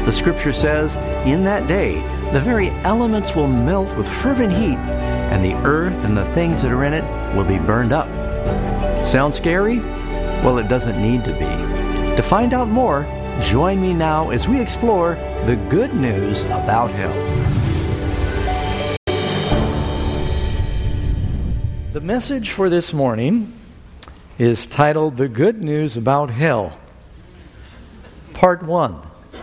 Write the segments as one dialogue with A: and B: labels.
A: The Scripture says, in that day, the very elements will melt with fervent heat, and the earth and the things that are in it will be burned up. Sound scary? Well, it doesn't need to be. To find out more, join me now as we explore the good news about hell. The message for this morning is titled, The Good News About Hell, Part 1.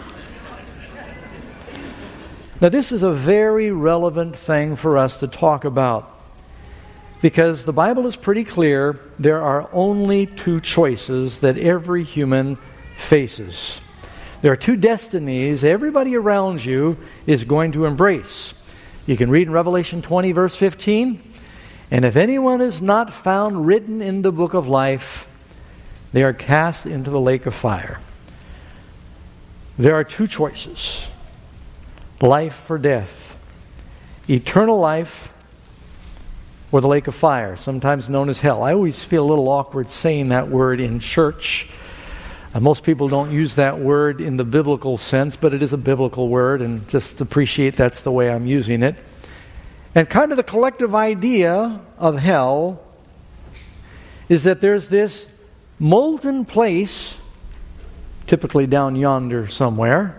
A: Now, this is a very relevant thing for us to talk about because the Bible is pretty clear. There are only two choices that every human faces. There are two destinies everybody around you is going to embrace. You can read in Revelation 20, verse 15, and if anyone is not found written in the book of life, they are cast into the lake of fire. There are two choices. Life or death. Eternal life or the lake of fire, sometimes known as hell. I always feel a little awkward saying that word in church. Most people don't use that word in the biblical sense, but it is a biblical word, and just appreciate that's the way I'm using it. And kind of the collective idea of hell is that there's this molten place, typically down yonder somewhere,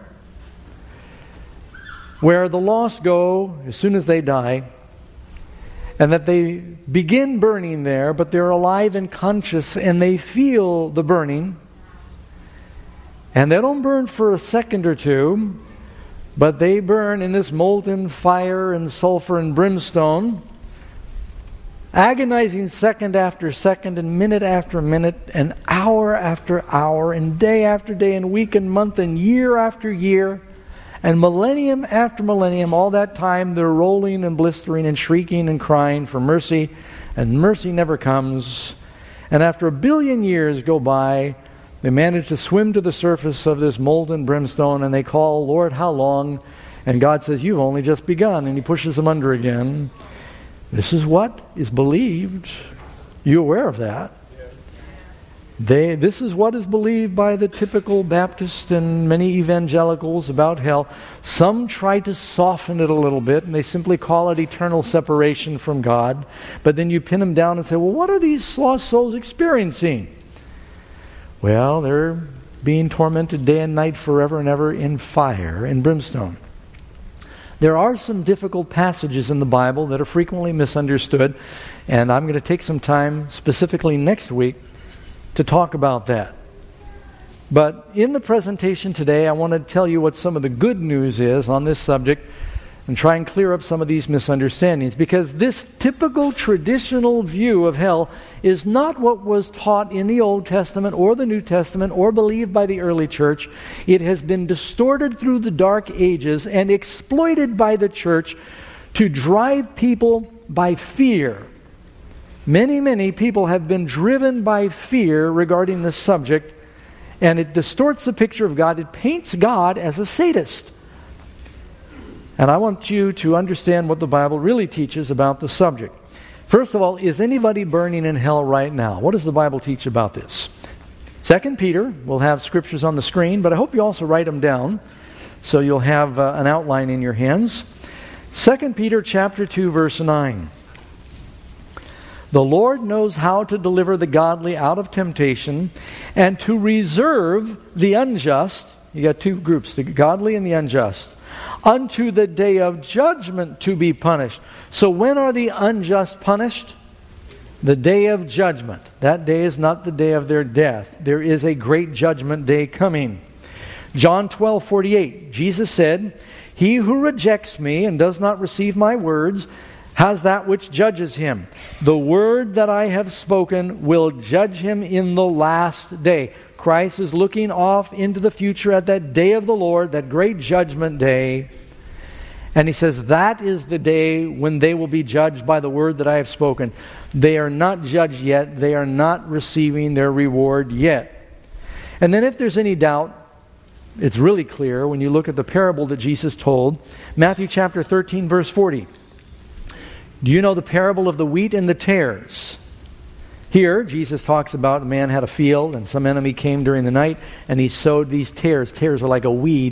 A: where the lost go as soon as they die, and that they begin burning there, but they're alive and conscious, and they feel the burning. And they don't burn for a second or two, but they burn in this molten fire and sulfur and brimstone, agonizing second after second and minute after minute and hour after hour and day after day and week and month and year after year. And millennium after millennium, all that time, they're rolling and blistering and shrieking and crying for mercy, and mercy never comes. And after 1 billion years go by, they manage to swim to the surface of this molten brimstone, and they call, Lord, how long? And God says, you've only just begun, and He pushes them under again. This is what is believed. You aware of that? This is what is believed by the typical Baptist and many evangelicals about hell. Some try to soften it a little bit, and they simply call it eternal separation from God. But then you pin them down and say, well, what are these lost souls experiencing? Well, they're being tormented day and night forever and ever in fire and brimstone. There are some difficult passages in the Bible that are frequently misunderstood, and I'm going to take some time specifically next week to talk about that. But in the presentation today, I want to tell you what some of the good news is on this subject and try and clear up some of these misunderstandings, because this typical traditional view of hell is not what was taught in the Old Testament or the New Testament or believed by the early church. It has been distorted through the Dark Ages and exploited by the church to drive people by fear. Many people have been driven by fear regarding this subject, and it distorts the picture of God. It paints God as a sadist. And I want you to understand what the Bible really teaches about the subject. First of all, is anybody burning in hell right now? What does the Bible teach about this? 2 Peter, we'll have scriptures on the screen, but I hope you also write them down so you'll have an outline in your hands. 2 Peter chapter 2, verse 9. The Lord knows how to deliver the godly out of temptation and to reserve the unjust. You got two groups, the godly and the unjust, unto the day of judgment to be punished. So when are the unjust punished? The day of judgment. That day is not the day of their death. There is a great judgment day coming. John 12:48, Jesus said, He who rejects me and does not receive my words has that which judges him. The word that I have spoken will judge him in the last day. Christ is looking off into the future at that day of the Lord, that great judgment day. And He says, that is the day when they will be judged by the word that I have spoken. They are not judged yet. They are not receiving their reward yet. And then if there's any doubt, it's really clear when you look at the parable that Jesus told. Matthew chapter 13, verse 40. Do you know the parable of the wheat and the tares? Here, Jesus talks about a man had a field and some enemy came during the night and he sowed these tares. Tares are like a weed